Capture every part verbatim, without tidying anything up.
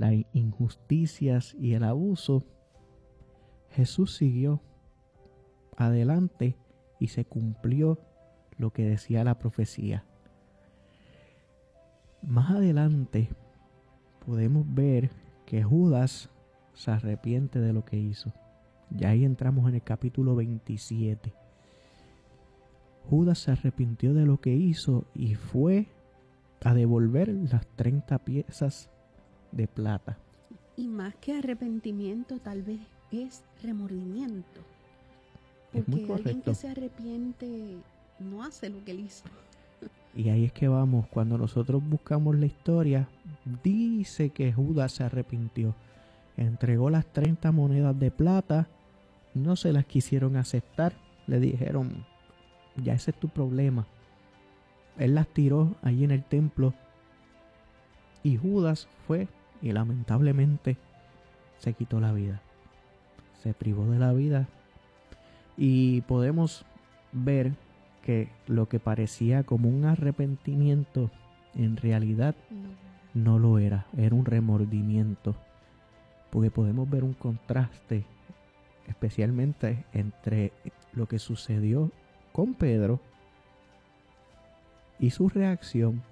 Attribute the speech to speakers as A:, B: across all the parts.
A: las injusticias y el abuso, Jesús siguió adelante y se cumplió lo que decía la profecía. Más adelante podemos ver que Judas se arrepiente de lo que hizo. Ya ahí entramos en el capítulo veintisiete. Judas se arrepintió de lo que hizo y fue a devolver las treinta piezas de plata.
B: Y más que arrepentimiento, tal vez es remordimiento. Porque
A: es muy correcto.
B: Alguien que se arrepiente no hace lo que él hizo.
A: Y ahí es que vamos, cuando nosotros buscamos la historia, dice que Judas se arrepintió. Entregó las treinta monedas de plata, no se las quisieron aceptar, le dijeron, ya ese es tu problema. Él las tiró allí en el templo y Judas fue y lamentablemente se quitó la vida. Se privó de la vida y podemos ver que lo que parecía como un arrepentimiento en realidad no, no lo era, era un remordimiento, porque podemos ver un contraste especialmente entre lo que sucedió con Pedro y su reacción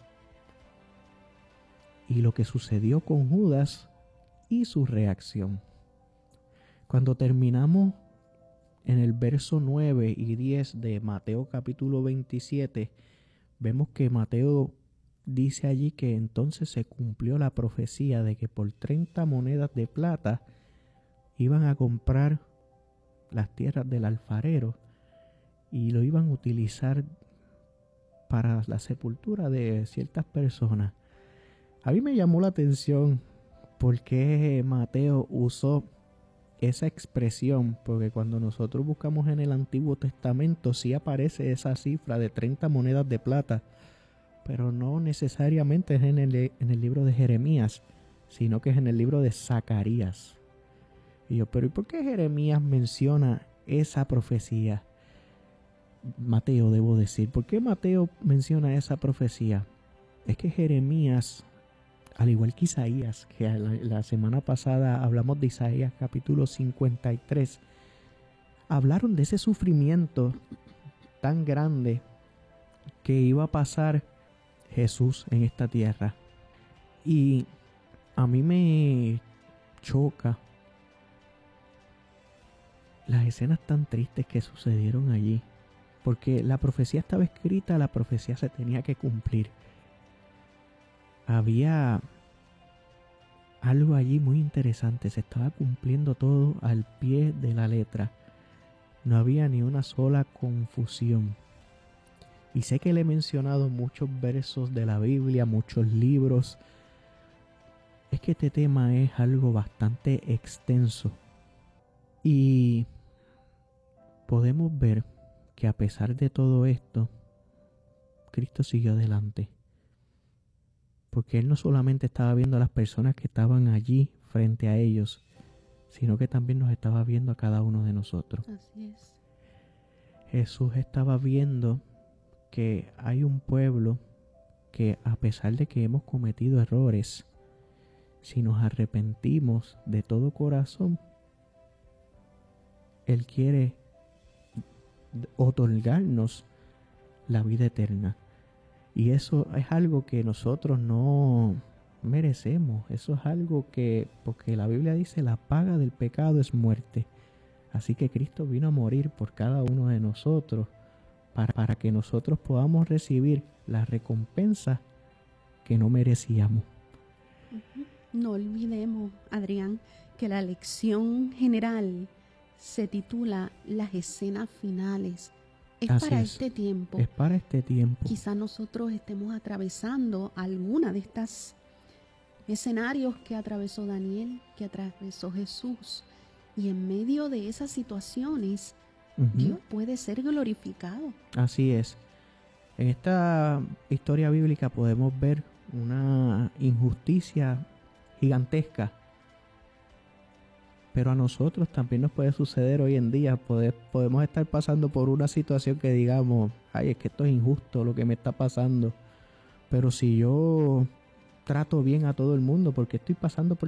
A: y lo que sucedió con Judas y su reacción. Cuando terminamos en el verso nueve y diez de Mateo capítulo veintisiete, vemos que Mateo dice allí que entonces se cumplió la profecía de que por treinta monedas de plata iban a comprar las tierras del alfarero y lo iban a utilizar para la sepultura de ciertas personas. A mí me llamó la atención porque Mateo usó esa expresión, porque cuando nosotros buscamos en el Antiguo Testamento sí aparece esa cifra de treinta monedas de plata, pero no necesariamente es en el, en el libro de Jeremías, sino que es en el libro de Zacarías. Y yo, pero ¿y por qué Jeremías menciona esa profecía? Mateo, debo decir, ¿por qué Mateo menciona esa profecía? Es que Jeremías, al igual que Isaías, que la, la semana pasada hablamos de Isaías capítulo cincuenta y tres, hablaron de ese sufrimiento tan grande que iba a pasar Jesús en esta tierra. Y a mí me choca las escenas tan tristes que sucedieron allí, porque la profecía estaba escrita, la profecía se tenía que cumplir. Había algo allí muy interesante, se estaba cumpliendo todo al pie de la letra. No había ni una sola confusión. Y sé que le he mencionado muchos versos de la Biblia, muchos libros. Es que este tema es algo bastante extenso. Y podemos ver que a pesar de todo esto, Cristo siguió adelante. Porque Él no solamente estaba viendo a las personas que estaban allí frente a ellos, sino que también nos estaba viendo a cada uno de nosotros.
B: Así es.
A: Jesús estaba viendo que hay un pueblo que, a pesar de que hemos cometido errores, si nos arrepentimos de todo corazón, Él quiere otorgarnos la vida eterna. Y eso es algo que nosotros no merecemos. Eso es algo que, porque la Biblia dice, la paga del pecado es muerte. Así que Cristo vino a morir por cada uno de nosotros para, para que nosotros podamos recibir la recompensa que no merecíamos.
B: No olvidemos, Adrián, que la lección general se titula Las escenas finales. Es
A: Así
B: para
A: es.
B: este tiempo.
A: Es para este tiempo.
B: Quizá nosotros estemos atravesando alguna de estas escenarios que atravesó Daniel, que atravesó Jesús. Y en medio de esas situaciones, uh-huh, Dios puede ser glorificado.
A: Así es. En esta historia bíblica podemos ver una injusticia gigantesca. Pero a nosotros también nos puede suceder hoy en día. Poder, podemos estar pasando por una situación que digamos, ay, es que esto es injusto lo que me está pasando. Pero si yo trato bien a todo el mundo, porque estoy pasando por